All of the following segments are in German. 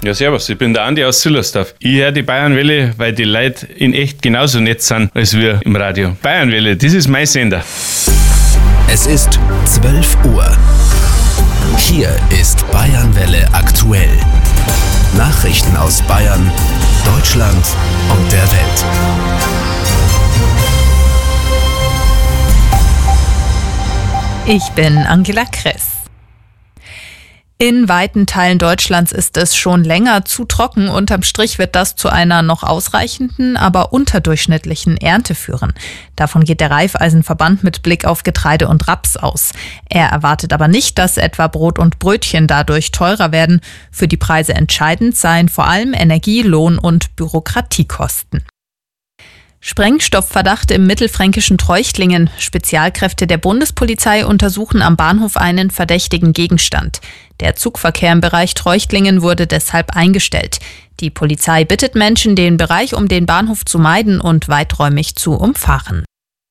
Ja, servus, ich bin der Andi aus Zillersdorf. Ich höre die Bayernwelle, weil die Leute in echt genauso nett sind als wir im Radio. Bayernwelle, das ist mein Sender. Es ist 12 Uhr. Hier ist Bayernwelle aktuell. Nachrichten aus Bayern, Deutschland und der Welt. Ich bin Angela Kress. In weiten Teilen Deutschlands ist es schon länger zu trocken. Unterm Strich wird das zu einer noch ausreichenden, aber unterdurchschnittlichen Ernte führen. Davon geht der Raiffeisenverband mit Blick auf Getreide und Raps aus. Er erwartet aber nicht, dass etwa Brot und Brötchen dadurch teurer werden. Für die Preise entscheidend seien vor allem Energie-, Lohn- und Bürokratiekosten. Sprengstoffverdacht im mittelfränkischen Treuchtlingen. Spezialkräfte der Bundespolizei untersuchen am Bahnhof einen verdächtigen Gegenstand. Der Zugverkehr im Bereich Treuchtlingen wurde deshalb eingestellt. Die Polizei bittet Menschen, den Bereich um den Bahnhof zu meiden und weiträumig zu umfahren.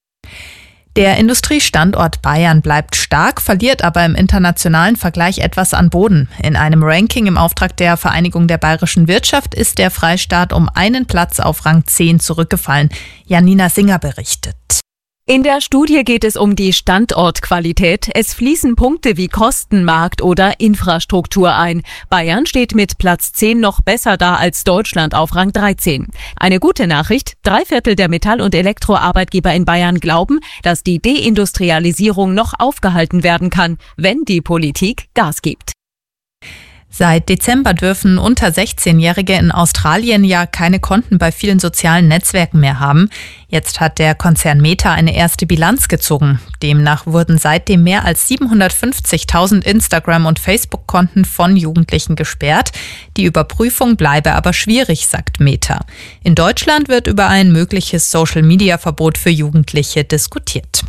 Der Industriestandort Bayern bleibt stark, verliert aber im internationalen Vergleich etwas an Boden. In einem Ranking im Auftrag der Vereinigung der bayerischen Wirtschaft ist der Freistaat um einen Platz auf Rang 10 zurückgefallen. Janina Singer berichtet. In der Studie geht es um die Standortqualität. Es fließen Punkte wie Kosten, Markt oder Infrastruktur ein. Bayern steht mit Platz 10 noch besser da als Deutschland auf Rang 13. Eine gute Nachricht: 3/4 der Metall- und Elektroarbeitgeber in Bayern glauben, dass die Deindustrialisierung noch aufgehalten werden kann, wenn die Politik Gas gibt. Seit Dezember dürfen unter 16-Jährige in Australien ja keine Konten bei vielen sozialen Netzwerken mehr haben. Jetzt hat der Konzern Meta eine erste Bilanz gezogen. Demnach wurden seitdem mehr als 750.000 Instagram- und Facebook-Konten von Jugendlichen gesperrt. Die Überprüfung bleibe aber schwierig, sagt Meta. In Deutschland wird über ein mögliches Social-Media-Verbot für Jugendliche diskutiert.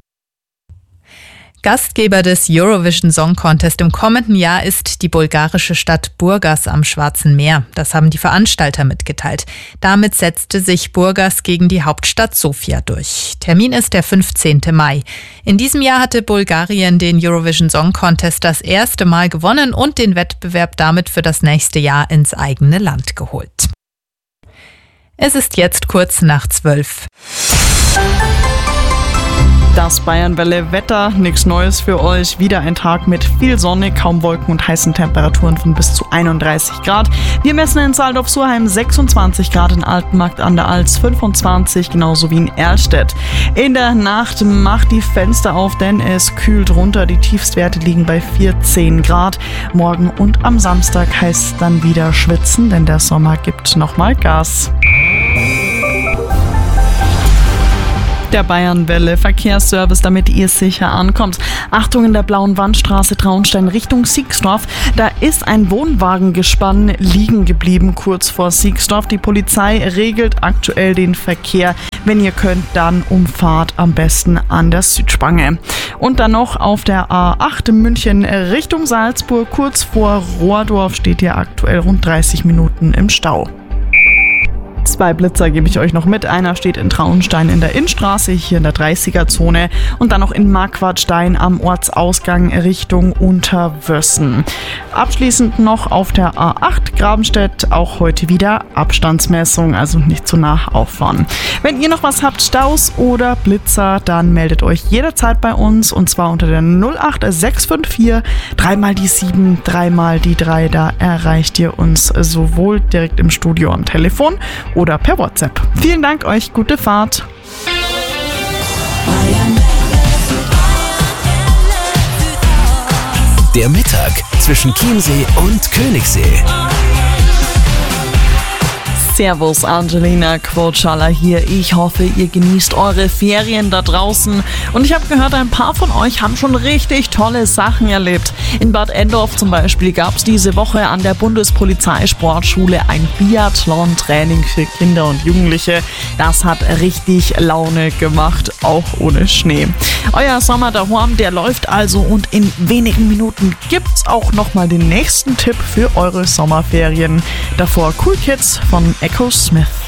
Gastgeber des Eurovision Song Contest im kommenden Jahr ist die bulgarische Stadt Burgas am Schwarzen Meer. Das haben die Veranstalter mitgeteilt. Damit setzte sich Burgas gegen die Hauptstadt Sofia durch. Termin ist der 15. Mai. In diesem Jahr hatte Bulgarien den Eurovision Song Contest das erste Mal gewonnen und den Wettbewerb damit für das nächste Jahr ins eigene Land geholt. Es ist jetzt kurz nach 12. Das Bayernwelle-Wetter, nichts Neues für euch. Wieder ein Tag mit viel Sonne, kaum Wolken und heißen Temperaturen von bis zu 31 Grad. Wir messen in Saldorf-Surheim 26 Grad, in Altenmarkt an der Alz 25, genauso wie in Erlstedt. In der Nacht macht die Fenster auf, denn es kühlt runter. Die Tiefstwerte liegen bei 14 Grad. Morgen und am Samstag heißt es dann wieder schwitzen, denn der Sommer gibt nochmal Gas. Der Bayernwelle Verkehrsservice, damit ihr sicher ankommt. Achtung, in der Blauen Wandstraße Traunstein Richtung Siegsdorf. Da ist ein Wohnwagengespann liegen geblieben kurz vor Siegsdorf. Die Polizei regelt aktuell den Verkehr. Wenn ihr könnt, dann umfahrt am besten an der Südspange. Und dann noch auf der A8 München Richtung Salzburg. Kurz vor Rohrdorf steht ihr aktuell rund 30 Minuten im Stau. 2 Blitzer gebe ich euch noch mit. Einer steht in Traunstein in der Innstraße, hier in der 30er-Zone. Und dann noch in Marquardstein am Ortsausgang Richtung Unterwössen. Abschließend noch auf der A8 Grabenstedt, auch heute wieder Abstandsmessung, also nicht zu nah auffahren. Wenn ihr noch was habt, Staus oder Blitzer, dann meldet euch jederzeit bei uns, und zwar unter der 08654 3 die 7, 3 die 3. Da erreicht ihr uns sowohl direkt im Studio am Telefon oder per WhatsApp. Vielen Dank euch, gute Fahrt. Der Mittag zwischen Chiemsee und Königssee. Servus, Angelina Quotschala hier. Ich hoffe, ihr genießt eure Ferien da draußen. Und ich habe gehört, ein paar von euch haben schon richtig tolle Sachen erlebt. In Bad Endorf zum Beispiel gab es diese Woche an der Bundespolizeisportschule ein Biathlon-Training für Kinder und Jugendliche. Das hat richtig Laune gemacht, auch ohne Schnee. Euer Sommer daheim, der läuft also, und in wenigen Minuten gibt's auch nochmal den nächsten Tipp für eure Sommerferien. Davor Cool Kids von Echo Smith.